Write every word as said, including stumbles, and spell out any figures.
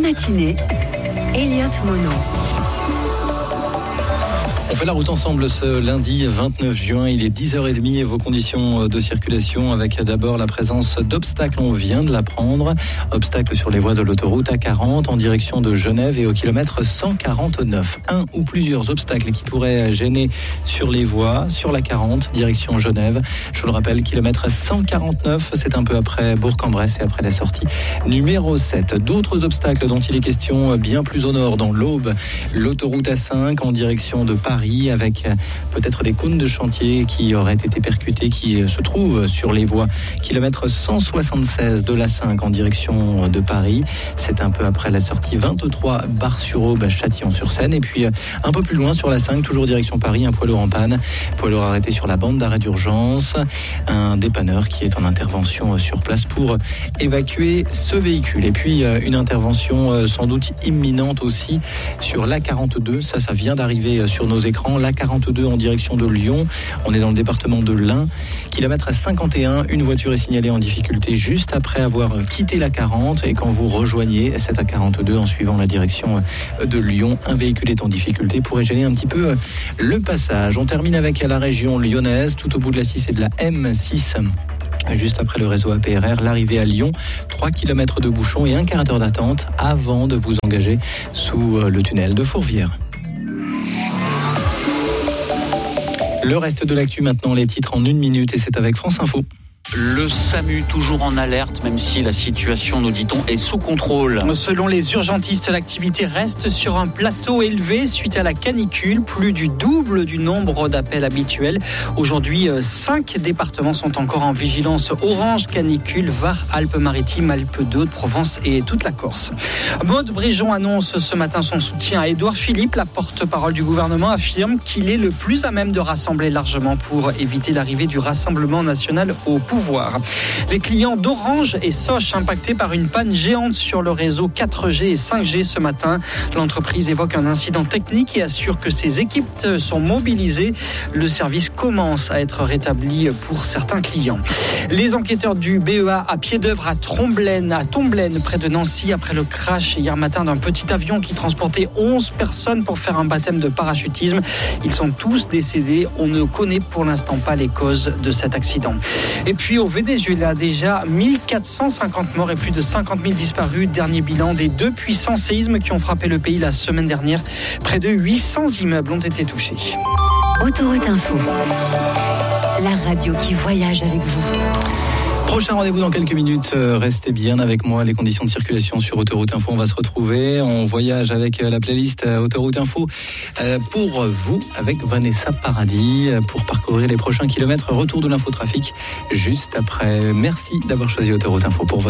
matinée, Elliott Mono. On fait la route ensemble ce lundi vingt-neuf juin, il est dix heures trente et vos conditions de circulation avec d'abord la présence d'obstacles, on vient de l'apprendre. Obstacles sur les voies de l'autoroute A quarante en direction de Genève et au kilomètre cent quarante-neuf. Un ou plusieurs obstacles qui pourraient gêner sur les voies, sur la quarante, direction Genève. Je vous le rappelle, kilomètre cent quarante-neuf, c'est un peu après Bourg-en-Bresse et après la sortie numéro sept. D'autres obstacles dont il est question bien plus au nord, dans l'Aube, l'autoroute A cinq en direction de Paris, avec peut-être des cônes de chantier qui auraient été percutés, qui se trouvent sur les voies. Kilomètre cent soixante-seize de l'A cinq en direction de Paris. C'est un peu après la sortie vingt-trois, Bar-sur-Aube, Châtillon-sur-Seine. Et puis un peu plus loin sur l'A cinq, toujours direction Paris, un poids lourd en panne. Poids lourd arrêté sur la bande d'arrêt d'urgence. Un dépanneur qui est en intervention sur place pour évacuer ce véhicule. Et puis une intervention sans doute imminente aussi sur l'A quarante-deux. Ça, ça vient d'arriver sur nos écrans. L'A quarante-deux en direction de Lyon. On est dans le département de l'Ain. Kilomètre cinquante et un. Une voiture est signalée en difficulté juste après avoir quitté l'A quarante. Et quand vous rejoignez cette A quarante-deux en suivant la direction de Lyon, un véhicule est en difficulté, pourrait gêner un petit peu le passage. On termine avec la région lyonnaise. Tout au bout de la six et de la M six. Juste après le réseau A P R R, l'arrivée à Lyon, trois kilomètres de bouchons et un quart d'heure d'attente avant de vous engager sous le tunnel de Fourvière. Le reste de l'actu maintenant, les titres en une minute et c'est avec France Info. Le SAMU toujours en alerte, même si la situation, nous dit-on, est sous contrôle. Selon les urgentistes, l'activité reste sur un plateau élevé suite à la canicule, plus du double du nombre d'appels habituels. Aujourd'hui, cinq départements sont encore en vigilance orange canicule, Var, Alpes-Maritimes, Alpes de Haute-Provence et toute la Corse. Maude Bréjon annonce ce matin son soutien à Édouard Philippe. La porte-parole du gouvernement affirme qu'il est le plus à même de rassembler largement pour éviter l'arrivée du Rassemblement national au pouvoir. Les clients d'Orange et Soch impactés par une panne géante sur le réseau quatre G et cinq G ce matin. L'entreprise évoque un incident technique et assure que ses équipes sont mobilisées. Le service commence à être rétabli pour certains clients. Les enquêteurs du B E A à pied d'œuvre à Tromblaine, à Tomblaine, près de Nancy, après le crash hier matin d'un petit avion qui transportait onze personnes pour faire un baptême de parachutisme. Ils sont tous décédés. On ne connaît pour l'instant pas les causes de cet accident. Et puis au Venezuela, déjà mille quatre cent cinquante morts et plus de cinquante mille disparus. Dernier bilan des deux puissants séismes qui ont frappé le pays la semaine dernière. Près de huit cents immeubles ont été touchés. Autoroute Info, la radio qui voyage avec vous. Prochain rendez-vous dans quelques minutes. Restez bien avec moi. Les conditions de circulation sur Autoroute Info, on va se retrouver. On voyage avec la playlist Autoroute Info pour vous, avec Vanessa Paradis, pour parcourir les prochains kilomètres. Retour de l'infotrafic juste après. Merci d'avoir choisi Autoroute Info pour votre